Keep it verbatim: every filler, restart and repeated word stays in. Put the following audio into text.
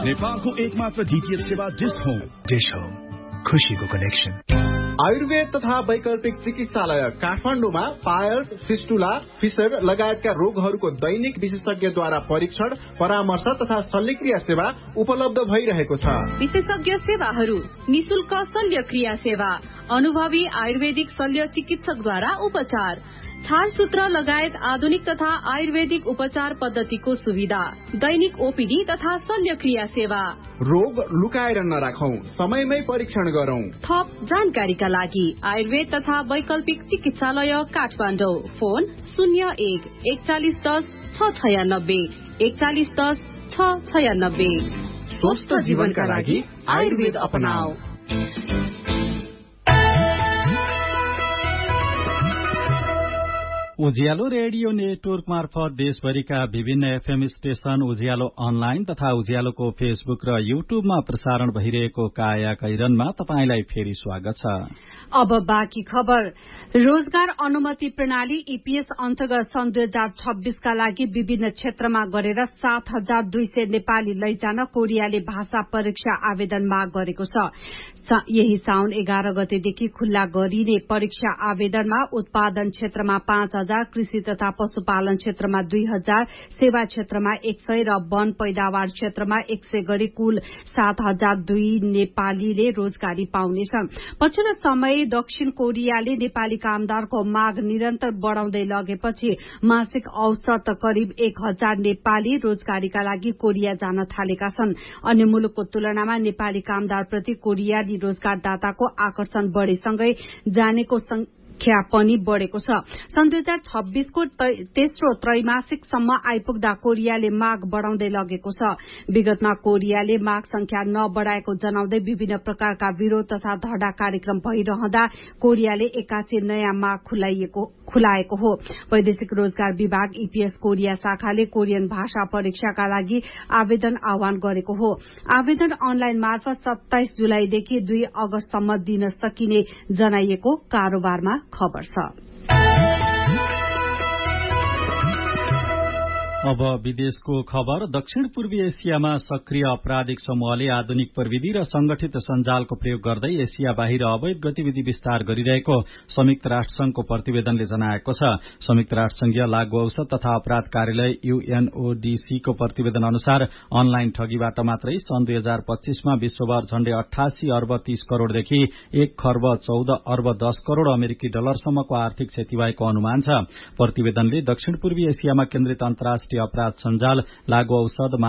नेपालको एकमात्र डीटीएच सेवा डिश होम। डिश होम, खुशीको कनेक्सन। आयुर्वेद तथा वैकल्पिक चिकित्सालय काठमाडौँमा पायल्स, फिस्टुला, फिसर लगायतका रोगहरूको दैनिक विशेषज्ञद्वारा परीक्षण, परामर्श तथा शल्यक्रिया सेवा उपलब्ध भइरहेको छ। विशेषज्ञ सेवाहरू: निशुल्क शल्यक्रिया सेवा, अनुभवी आयुर्वेदिक शल्य चिकित्सकद्वारा उपचार, छारसूत्र लगायत आधुनिक तथा आयुर्वेदिक उपचार पद्धतिको सुविधा, दैनिक ओपीडी तथा शल्यक्रिया सेवा। रोग लुकाएर नराखौं, समयमै परीक्षण गरौं। थप जानकारीका लागि आयुर्वेद तथा वैकल्पिक चिकित्सालय काठमाडौँ। फोन शून्य एक एकचालिस दस छ छयानब्बे एकचालिस दस छ छयानब्बे। स्वस्थ जीवनका लागि आयुर्वेद अपनाऊ। उज्यालो रेडियो नेटवर्क मार्फत देशभरिका विभिन्न एफएम स्टेशन, उज्यालो अनलाइन तथा उज्यालोको फेसबुक र युट्युबमा प्रसारण भइरहेको काया कैरनमा तपाईंलाई फेरि स्वागत छ। अब बाँकी खबर। रोजगार अनुमति प्रणाली ईपीएस अन्तर्गत सन् दुई हजार छब्बीसका लागि विभिन्न क्षेत्रमा गरेर सात हजार दुई सय नेपाली लैजान कोरियाले भाषा परीक्षा आवेदन माग गरेको छ। यही साउन एघार गतेदेखि खुल्ला गरिने परीक्षा आवेदनमा उत्पादन क्षेत्रमा पाँच हजार, कृषि तथा पशुपालन क्षेत्रमा दुई हजार, सेवा क्षेत्रमा एक सय र वन पैदावार क्षेत्रमा एक सय गरी कुल सात हजार दुई नेपालीले रोजगारी पाउनेछन्। पछिल्लो समय दक्षिण कोरियाले नेपाली कामदारको माग निरन्तर बढ़ाउँदै लगेपछि मासिक औसत करिब एक हजार नेपाली रोजगारीका लागि कोरिया जान थालेका छन्। अन्य मुलुकको तुलनामा नेपाली कामदारप्रति कोरियाली रोजगारदाताको आकर्षण बढ़ेसँगै जानेको संख्या पनि बढ़ेको छ। सन् दुई हजार छब्बीसको तेस्रो त्रैमासिकसम्म आइपुग्दा कोरियाले माग बढ़ाउँदै लगेको छ। विगतमा कोरियाले माग संख्या नबढ़ाएको जनाउँदै विभिन्न प्रकारका विरोध तथा धरना कार्यक्रम भइरहँदा कोरियाले एकासी नयाँ माग खुलाइएको खुलाएको हो। वैदेशिक रोजगार विभाग ईपीएस कोरिया शाखाले कोरियन भाषा परीक्षाका लागि आवेदन आह्वान गरेको हो। आवेदन अनलाइन मार्फत सत्ताइस जुलाईदेखि दुई अगस्तसम्म दिन सकिने जनाइएको कारोबारमा खबर छ। अब विदेशको खबर। दक्षिण पूर्वी एसियामा सक्रिय आपराधिक समूहले आधुनिक प्रविधि र संगठित सञ्जालको प्रयोग गर्दै एसिया बाहिर अवैध गतिविधि विस्तार गरिरहेको संयुक्त राष्ट्र संघको प्रतिवेदनले जनाएको छ। संयुक्त राष्ट्र संघीय लागू औषध तथा अपराध कार्यालय यूएनओडीसी को प्रतिवेदन अनुसार अनलाइन ठगीबाट मात्रै सन् दुई हजार पच्चीसमा विश्वभर झण्डै अठासी अर्ब तीस करोड़देखि एक खर्ब चौध अर्ब दस करोड़ अमेरिकी डलरसम्मको आर्थिक क्षति भएको अनुमान छ। प्रतिवेदनले दक्षिण पूर्वी एसियामा केन्द्रित अन्तर्राष्ट्रिय अपराध सञ्जाल, लागू औषध